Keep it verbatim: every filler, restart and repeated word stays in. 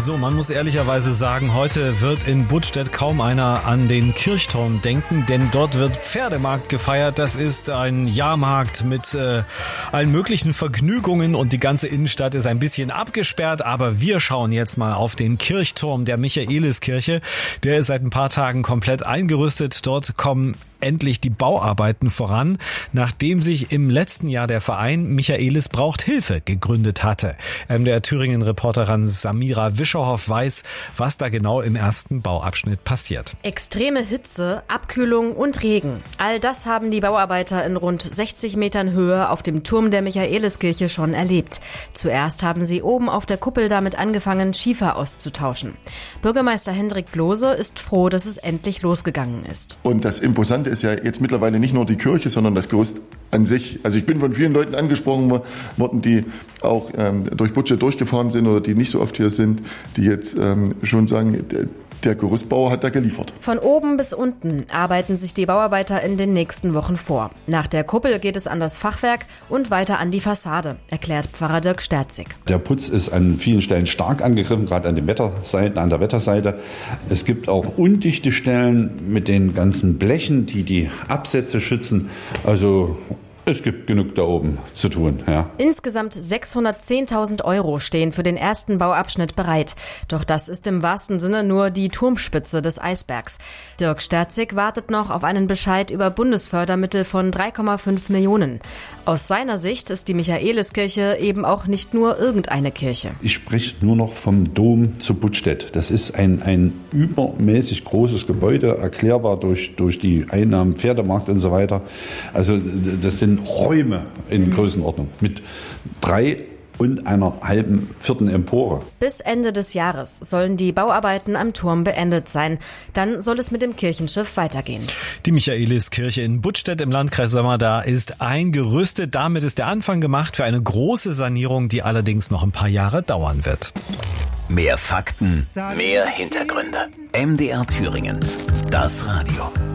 So, man muss ehrlicherweise sagen, heute wird in Buttstedt kaum einer an den Kirchturm denken, denn dort wird Pferdemarkt gefeiert. Das ist ein Jahrmarkt mit äh, allen möglichen Vergnügungen und die ganze Innenstadt ist ein bisschen abgesperrt. Aber wir schauen jetzt mal auf den Kirchturm der Michaeliskirche. Der ist seit ein paar Tagen komplett eingerüstet. Dort kommen endlich die Bauarbeiten voran, nachdem sich im letzten Jahr der Verein Michaelis braucht Hilfe gegründet hatte. M D R Thüringen-Reporterin Samira Wischerhoff weiß, was da genau im ersten Bauabschnitt passiert. Extreme Hitze, Abkühlung und Regen. All das haben die Bauarbeiter in rund sechzig Metern Höhe auf dem Turm der Michaeliskirche schon erlebt. Zuerst haben sie oben auf der Kuppel damit angefangen, Schiefer auszutauschen. Bürgermeister Hendrik Blose ist froh, dass es endlich losgegangen ist. Und das Imposante ist ja jetzt mittlerweile nicht nur die Kirche, sondern das Gerüst an sich. Also ich bin von vielen Leuten angesprochen worden, die auch ähm, durch Buttstedt durchgefahren sind oder die nicht so oft hier sind, die jetzt ähm, schon sagen, der, der Gerüstbauer hat da geliefert. Von oben bis unten arbeiten sich die Bauarbeiter in den nächsten Wochen vor. Nach der Kuppel geht es an das Fachwerk und weiter an die Fassade, erklärt Pfarrer Dirk Sterzig. Der Putz ist an vielen Stellen stark angegriffen, gerade an den Wetterseiten, an der Wetterseite. Es gibt auch undichte Stellen mit den ganzen Blechen, die die Absätze schützen. Also es gibt genug da oben zu tun, ja. Insgesamt sechshundertzehntausend Euro stehen für den ersten Bauabschnitt bereit. Doch das ist im wahrsten Sinne nur die Turmspitze des Eisbergs. Dirk Sterzig wartet noch auf einen Bescheid über Bundesfördermittel von drei Komma fünf Millionen. Aus seiner Sicht ist die Michaeliskirche eben auch nicht nur irgendeine Kirche. Ich spreche nur noch vom Dom zu Buttstedt. Das ist ein, ein übermäßig großes Gebäude, erklärbar durch, durch die Einnahmen, Pferdemarkt und so weiter. Also das sind Räume in Größenordnung mit drei und einer halben vierten Empore. Bis Ende des Jahres sollen die Bauarbeiten am Turm beendet sein. Dann soll es mit dem Kirchenschiff weitergehen. Die Michaeliskirche in Buttstedt im Landkreis Sömmerda ist eingerüstet. Damit ist der Anfang gemacht für eine große Sanierung, die allerdings noch ein paar Jahre dauern wird. Mehr Fakten, mehr Hintergründe. M D R Thüringen, das Radio.